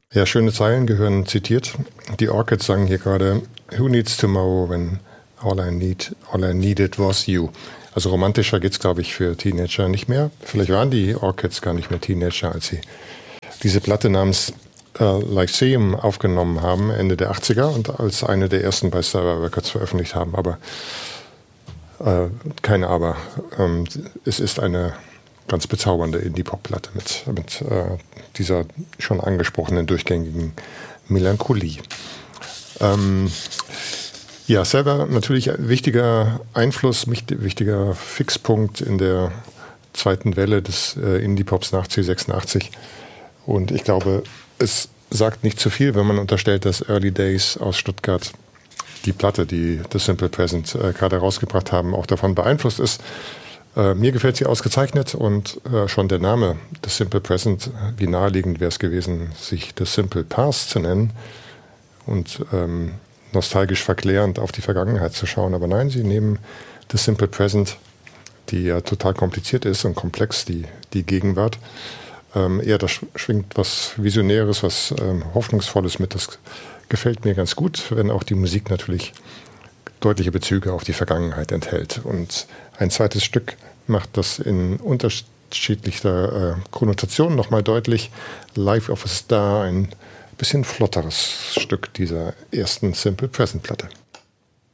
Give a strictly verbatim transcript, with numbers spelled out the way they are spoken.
Ja, schöne Zeilen gehören zitiert. Die Orchids sagen hier gerade, "Who needs tomorrow when all I need, all I needed was you." Also romantischer geht's, glaube ich, für Teenager nicht mehr. Vielleicht waren die Orchids gar nicht mehr Teenager, als sie diese Platte namens äh, Lyceum aufgenommen haben, Ende der achtziger, und als eine der ersten bei Sarah Records veröffentlicht haben. Aber äh, keine Aber. Ähm, es ist eine ganz bezaubernde Indie-Pop-Platte mit, mit äh, dieser schon angesprochenen durchgängigen Melancholie. Ähm, ja, selber natürlich ein wichtiger Einfluss, wichtiger Fixpunkt in der zweiten Welle des äh, Indie-Pops nach C sechsundachtzig. Und ich glaube, es sagt nicht zu viel, wenn man unterstellt, dass Early Days aus Stuttgart, die Platte, die The Simple Present äh, gerade rausgebracht haben, auch davon beeinflusst ist. Äh, mir gefällt sie ausgezeichnet und äh, schon der Name The Simple Present, wie naheliegend wäre es gewesen, sich The Simple Past zu nennen und ähm, nostalgisch verklärend auf die Vergangenheit zu schauen. Aber nein, sie nehmen The Simple Present, die ja total kompliziert ist und komplex, die, die Gegenwart. Ähm, eher da schwingt was Visionäres, was ähm, Hoffnungsvolles mit. Das gefällt mir ganz gut, wenn auch die Musik natürlich deutliche Bezüge auf die Vergangenheit enthält. Und ein zweites Stück macht das in unterschiedlicher äh, Konnotation nochmal deutlich. Life of a Star, ein bisschen flotteres Stück dieser ersten Simple Present Platte.